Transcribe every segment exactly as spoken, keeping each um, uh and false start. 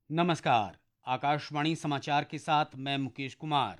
नमस्कार। आकाशवाणी समाचार के साथ मैं मुकेश कुमार।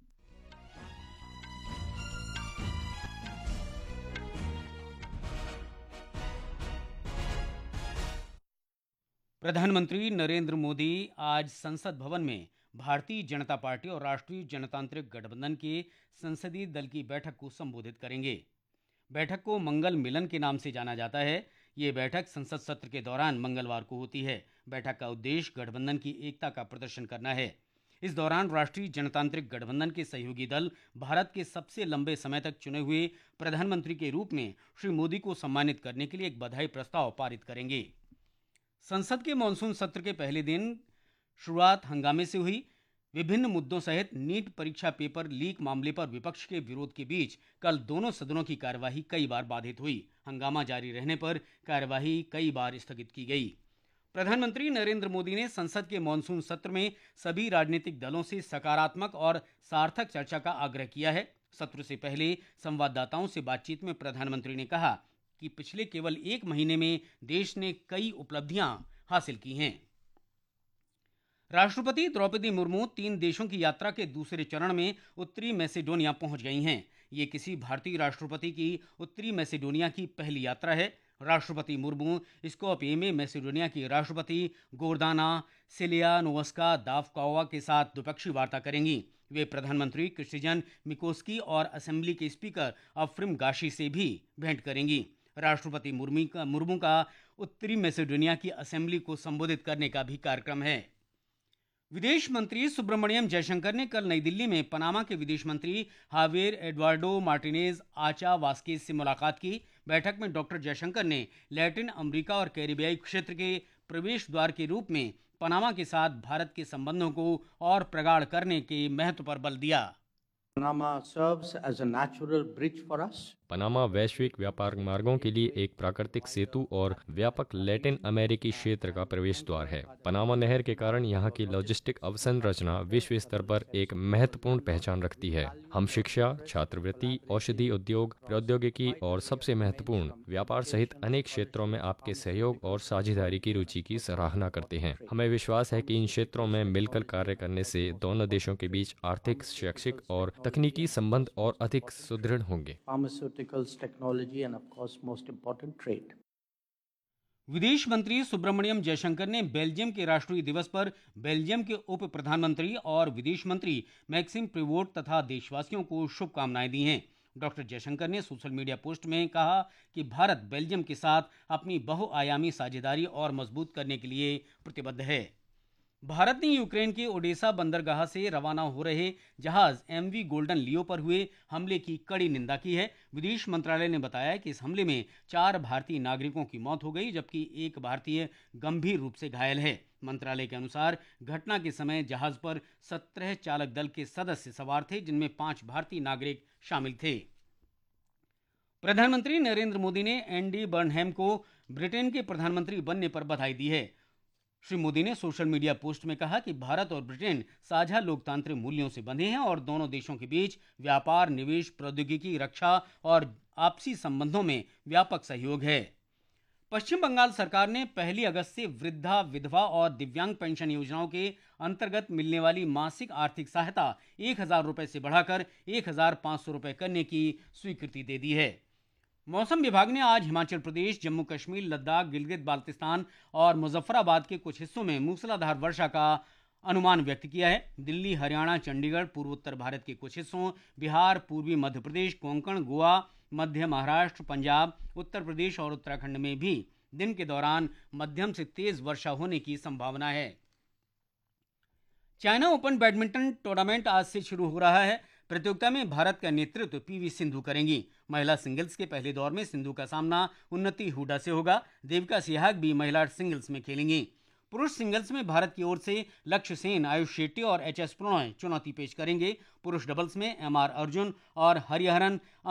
प्रधानमंत्री नरेंद्र मोदी आज संसद भवन में भारतीय जनता पार्टी और राष्ट्रीय जनतांत्रिक गठबंधन के संसदीय दल की बैठक को संबोधित करेंगे। बैठक को मंगल मिलन के नाम से जाना जाता है। ये बैठक संसद सत्र के दौरान मंगलवार को होती है। बैठक का उद्देश्य गठबंधन की एकता का प्रदर्शन करना है। इस दौरान राष्ट्रीय जनतांत्रिक गठबंधन के सहयोगी दल भारत के सबसे लंबे समय तक चुने हुए प्रधानमंत्री के रूप में श्री मोदी को सम्मानित करने के लिए एक बधाई प्रस्ताव पारित करेंगे। संसद के मानसून सत्र के पहले दिन शुरुआत हंगामे से हुई। विभिन्न मुद्दों सहित नीट परीक्षा पेपर लीक मामले पर विपक्ष के विरोध के बीच कल दोनों सदनों की कार्यवाही कई बार बाधित हुई। हंगामा जारी रहने पर कार्यवाही कई बार स्थगित की गई। प्रधानमंत्री नरेंद्र मोदी ने संसद के मानसून सत्र में सभी राजनीतिक दलों से सकारात्मक और सार्थक चर्चा का आग्रह किया है। सत्र से पहले संवाददाताओं से बातचीत में प्रधानमंत्री ने कहा कि पिछले केवल एक महीने में देश ने कई उपलब्धियां हासिल की हैं। राष्ट्रपति द्रौपदी मुर्मू तीन देशों की यात्रा के दूसरे चरण में उत्तरी मैसेडोनिया पहुंच गई हैं। ये किसी भारतीय राष्ट्रपति की उत्तरी मैसेडोनिया की पहली यात्रा है। राष्ट्रपति मुर्मू स्कोप्ये में मैसेडोनिया की राष्ट्रपति गोर्दाना सिलियानोवस्का दावकोवा के साथ द्विपक्षीय वार्ता करेंगी। वे प्रधानमंत्री क्रिस्टिजन मिकोस्की और असेंबली के स्पीकर अफ्रिम गाशी से भी भेंट करेंगी। राष्ट्रपति मुर्मू का मुर्मू का उत्तरी मैसेडोनिया की असेंबली को संबोधित करने का भी कार्यक्रम है। विदेश मंत्री सुब्रमण्यम जयशंकर ने कल नई दिल्ली में पनामा के विदेश मंत्री हावेर एडवार्डो मार्टिनेज आचा वास्केज से मुलाकात की। बैठक में डॉक्टर जयशंकर ने लैटिन अमेरिका और कैरिबियाई क्षेत्र के प्रवेश द्वार के रूप में पनामा के साथ भारत के संबंधों को और प्रगाढ़ करने के महत्व पर बल दिया। Panama serves as a natural bridge for us. Panama वैश्विक व्यापार मार्गों के लिए एक प्राकृतिक सेतु और व्यापक लैटिन अमेरिकी क्षेत्र का प्रवेश द्वार है। पनामा नहर के कारण यहाँ की लॉजिस्टिक अवसंरचना विश्व स्तर पर एक महत्वपूर्ण पहचान रखती है। हम शिक्षा, छात्रवृत्ति, औषधि उद्योग, प्रौद्योगिकी और सबसे महत्वपूर्ण व्यापार सहित अनेक क्षेत्रों में आपके सहयोग और साझेदारी की रुचि की सराहना करते हैं। हमें विश्वास है कि इन क्षेत्रों में मिलकर कार्य करने से दोनों देशों के बीच आर्थिक, शैक्षिक और तकनीकी संबंध और अधिक सुदृढ़ होंगे। Technology end of course most important trade. विदेश मंत्री सुब्रमण्यम जयशंकर ने बेल्जियम के राष्ट्रीय दिवस पर बेल्जियम के उप प्रधानमंत्री और विदेश मंत्री मैक्सिम प्रिवोट तथा देशवासियों को शुभकामनाएं दी हैं। डॉक्टर जयशंकर ने सोशल मीडिया पोस्ट में कहा कि भारत बेल्जियम के साथ अपनी बहुआयामी साझेदारी और मजबूत करने के लिए प्रतिबद्ध है। भारत ने यूक्रेन के ओडेसा बंदरगाह से रवाना हो रहे जहाज एमवी गोल्डन लियो पर हुए हमले की कड़ी निंदा की है। विदेश मंत्रालय ने बताया कि इस हमले में चार भारतीय नागरिकों की मौत हो गई, जबकि एक भारतीय गंभीर रूप से घायल है। मंत्रालय के अनुसार घटना के समय जहाज पर सत्रह चालक दल के सदस्य सवार थे, जिनमें पांच भारतीय नागरिक शामिल थे। प्रधानमंत्री नरेंद्र मोदी ने एंडी बर्नहैम को ब्रिटेन के प्रधानमंत्री बनने पर बधाई दी है। श्री मोदी ने सोशल मीडिया पोस्ट में कहा कि भारत और ब्रिटेन साझा लोकतांत्रिक मूल्यों से बंधे हैं और दोनों देशों के बीच व्यापार, निवेश, प्रौद्योगिकी, रक्षा और आपसी संबंधों में व्यापक सहयोग है। पश्चिम बंगाल सरकार ने पहली अगस्त से वृद्धा, विधवा और दिव्यांग पेंशन योजनाओं के अंतर्गत मिलने वाली मासिक आर्थिक सहायता एक हजार रुपये से बढ़ाकर एक हजार पाँच सौ रुपये करने की स्वीकृति दे दी है। मौसम विभाग ने आज हिमाचल प्रदेश, जम्मू कश्मीर, लद्दाख, गिलगित बाल्तिस्तान और मुजफ्फराबाद के कुछ हिस्सों में मूसलाधार वर्षा का अनुमान व्यक्त किया है। दिल्ली, हरियाणा, चंडीगढ़, पूर्वोत्तर भारत के कुछ हिस्सों, बिहार, पूर्वी मध्य प्रदेश, कोंकण, गोवा, मध्य महाराष्ट्र, पंजाब, उत्तर प्रदेश और उत्तराखंड में भी दिन के दौरान मध्यम से तेज वर्षा होने की संभावना है। चाइना ओपन बैडमिंटन टूर्नामेंट आज से शुरू हो रहा है। प्रतियोगिता में भारत का नेतृत्व पीवी सिंधु करेंगी। महिला सिंगल्स के पहले दौर में सिंधु का सामना उन्नति हुडा से होगा। देविका सिहाग भी महिला सिंगल्स में खेलेंगी। पुरुष सिंगल्स में भारत की ओर से लक्ष्य सेन, आयुष शेट्टी और एच एस प्रणॉय चुनौती पेश करेंगे। पुरुष डबल्स में एम आर अर्जुन और हरिहरन